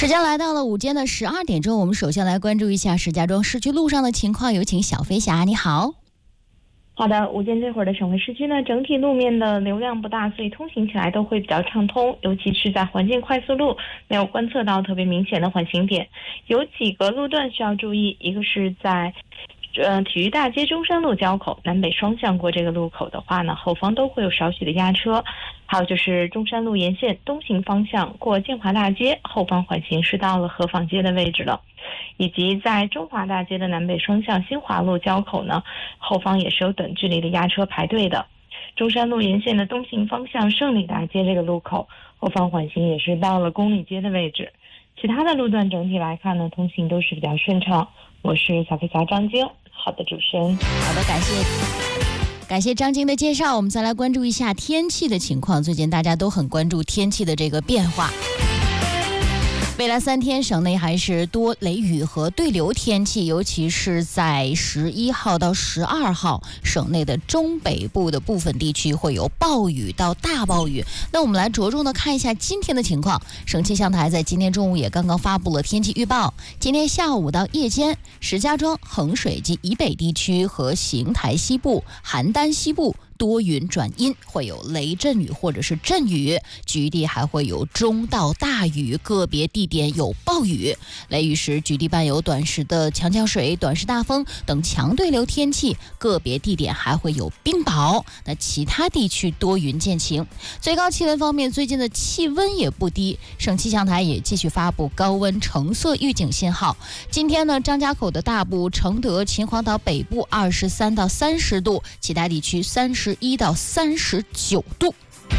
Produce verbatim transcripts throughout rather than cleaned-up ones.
时间来到了午间的十二点钟，我们首先来关注一下石家庄市区路上的情况，有请小飞侠，你好。 好的，午间这会儿的省会市区呢，整体路面的流量不大，所以通行起来都会比较畅通，尤其是在环境快速路没有观测到特别明显的缓行点，有几个路段需要注意，一个是在呃，体育大街中山路交口南北双向过这个路口的话呢，后方都会有少许的压车。还有就是中山路沿线东行方向过建华大街，后方缓行是到了河坊街的位置了。以及在中华大街的南北双向新华路交口呢，后方也是有等距离的压车排队的。中山路沿线的东行方向胜利大街这个路口，后方缓行也是到了公里街的位置。其他的路段整体来看呢，通行都是比较顺畅。我是小飞侠张晶。好的，主持人。 好的，感谢感谢张晶的介绍。我们再来关注一下天气的情况。最近大家都很关注天气的这个变化。未来三天，省内还是多雷雨和对流天气，尤其是在十一号到十二号，省内的中北部的部分地区会有暴雨到大暴雨。那我们来着重的看一下今天的情况。省气象台在今天中午也刚刚发布了天气预报，今天下午到夜间，石家庄、衡水及以北地区和邢台西部、邯郸西部多云转阴，会有雷阵雨或者是阵雨，局地还会有中到大雨，个别地点有暴雨。雷雨时，局地伴有短时的强降水、短时大风等强对流天气，个别地点还会有冰雹。那其他地区多云见晴。最高气温方面，最近的气温也不低，省气象台也继续发布高温橙色预警信号。今天呢，张家口的大部、承德、秦皇岛北部二十三到三十度，其他地区三十一到三十九度。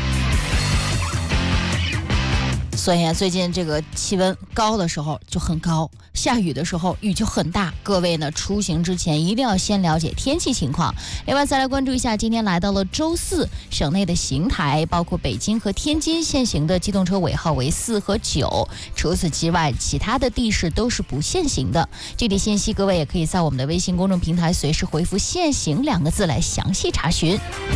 所以啊，最近这个气温高的时候就很高，下雨的时候雨就很大。各位呢，出行之前一定要先了解天气情况。另外再来关注一下，今天来到了周四，省内的邢台包括北京和天津限行的机动车尾号为四和九，除此之外，其他的地市都是不限行的。具体信息各位也可以在我们的微信公众平台随时回复限行两个字来详细查询。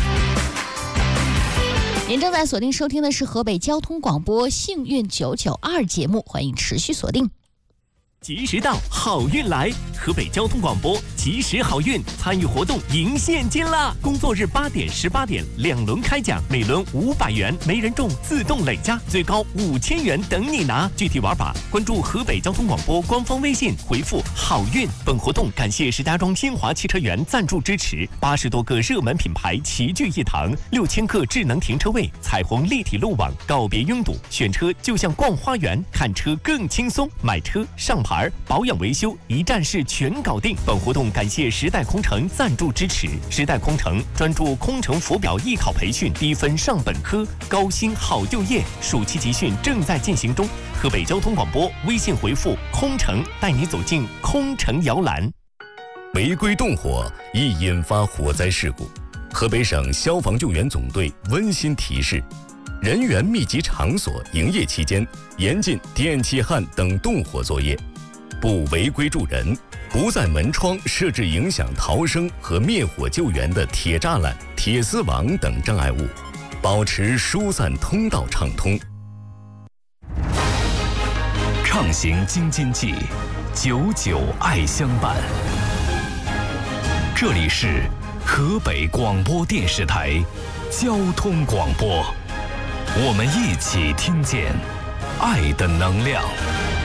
您正在锁定收听的是河北交通广播幸运九九二节目，欢迎持续锁定。 吉时到，好运来！河北交通广播吉时好运参与活动赢现金啦！工作日八点、十八点两轮开奖，每轮五百元，没人中自动累加，最高五千元等你拿。具体玩法关注河北交通广播官方微信，回复好运。本活动感谢石家庄新华汽车园赞助支持，八十多个热门品牌齐聚一堂，六千个智能停车位，彩虹立体路网，告别拥堵，选车就像逛花园，看车更轻松，买车上牌。保养维修一站式全搞定。本活动感谢时代空乘赞助支持。时代空乘专注空乘浮表艺考培训，低分上本科，高薪好就业。暑期集训正在进行中。河北交通广播微信回复空乘，带你走进空乘摇篮。 违规动火易引发火灾事故，河北省消防救援总队温馨提示：人员密集场所营业期间，严禁电气焊等动火作业，不违规助人，不在门窗设置影响逃生和灭火救援的铁栅栏、铁丝网等障碍物，保持疏散通道畅通。 畅行京津冀，久久爱相伴。这里是河北广播电视台交通广播，我们一起听见爱的能量。